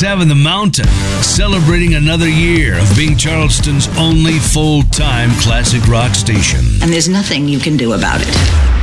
96.7 The Mountain, celebrating another year of being Charleston's only full-time classic rock station. And there's nothing you can do about it.